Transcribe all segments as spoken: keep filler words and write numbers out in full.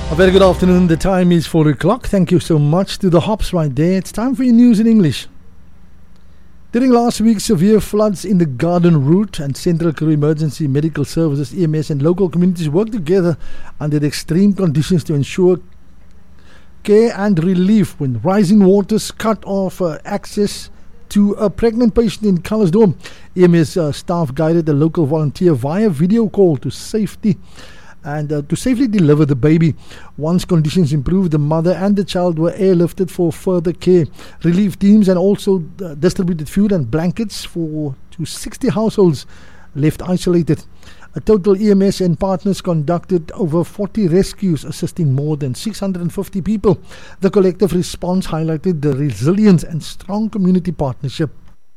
A very good afternoon. The time is four o'clock. Thank you so much to the hops right there. It's time for your news in English. During last week's severe floods in the Garden Route and Central Karoo Emergency Medical Services, E M S, and local communities worked together under the extreme conditions to ensure care and relief when rising waters cut off uh, access to a pregnant patient in Calisdorp. E M S uh, staff guided the local volunteer via video call to safety and uh, to safely deliver the baby. Once conditions improved, the mother and the child were airlifted for further care. Relief teams and also uh, distributed food and blankets for to sixty households left isolated. A total E M S and partners conducted over forty rescues, assisting more than six hundred fifty people. The collective response highlighted the resilience and strong community partnership.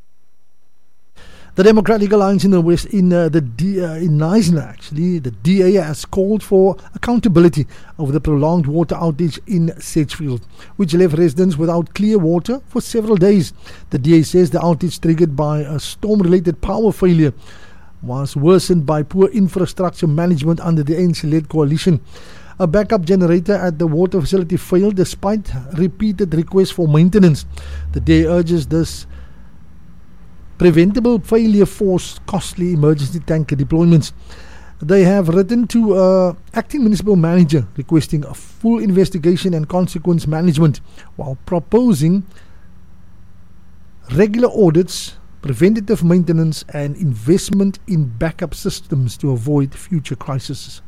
The Democratic Alliance in the West, in uh, the D, uh, in Knysna, actually, the D A has called for accountability over the prolonged water outage in Sedgefield, which left residents without clear water for several days. The D A says the outage, triggered by a storm-related power failure, was worsened by poor infrastructure management under the A N C-led coalition. A backup generator at the water facility failed despite repeated requests for maintenance. The D A urges this preventable failure forced costly emergency tanker deployments. They have written to uh, acting municipal manager requesting a full investigation and consequence management, while proposing regular audits, preventative maintenance and investment in backup systems to avoid future crises.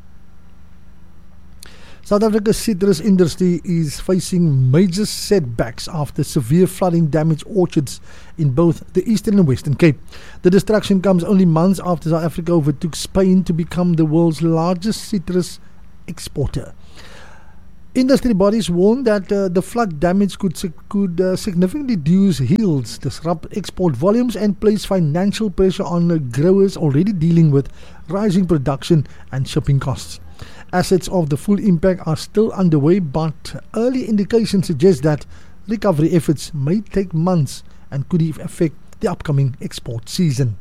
South Africa's citrus industry is facing major setbacks after severe flooding damaged orchards in both the Eastern and Western Cape. The destruction comes only months after South Africa overtook Spain to become the world's largest citrus exporter. Industry bodies warn that uh, the flood damage could, could uh, significantly reduce yields, disrupt export volumes and place financial pressure on uh, growers already dealing with rising production and shipping costs. Assets of the full impact are still underway, but early indications suggest that recovery efforts may take months and could even affect the upcoming export season.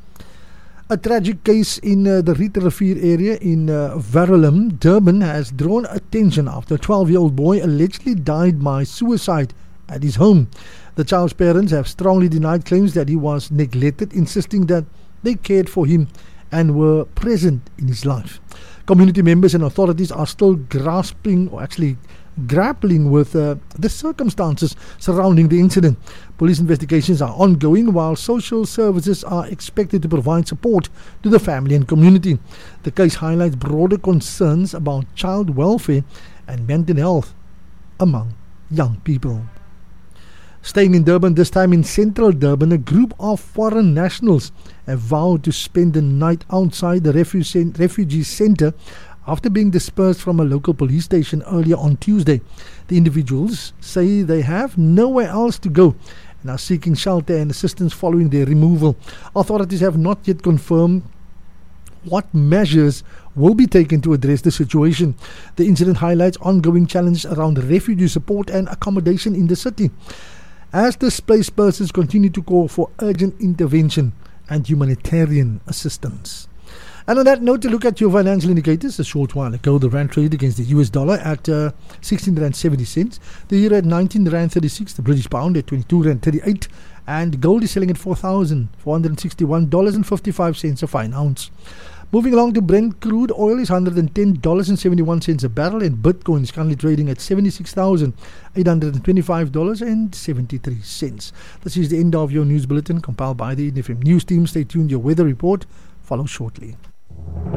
A tragic case in uh, the Rita Rivier area in uh, Verulam, Durban, has drawn attention after a twelve-year-old boy allegedly died by suicide at his home. The child's parents have strongly denied claims that he was neglected, insisting that they cared for him and were present in his life. Community members and authorities are still grasping, or actually grappling with uh, the circumstances surrounding the incident. Police investigations are ongoing, while social services are expected to provide support to the family and community. The case highlights broader concerns about child welfare and mental health among young people. Staying in Durban, this time in central Durban, a group of foreign nationals have vowed to spend the night outside the refugee centre after being dispersed from a local police station earlier on Tuesday. The individuals say they have nowhere else to go and are seeking shelter and assistance following their removal. Authorities have not yet confirmed what measures will be taken to address the situation. The incident highlights ongoing challenges around refugee support and accommodation in the city, as displaced persons continue to call for urgent intervention and humanitarian assistance. And on that note, to look at your financial indicators, a short while ago, the rand traded against the U S dollar at uh, sixteen rand seventy cents, the euro at nineteen rand thirty-six, the British pound at twenty-two rand thirty-eight, and gold is selling at four thousand four hundred sixty-one dollars and fifty-five cents a fine ounce. Moving along to Brent crude oil is one hundred ten dollars and seventy-one cents a barrel, and Bitcoin is currently trading at seventy-six thousand eight hundred twenty-five dollars and seventy-three cents. This is the end of your news bulletin compiled by the N F M News team. Stay tuned, your weather report follows shortly.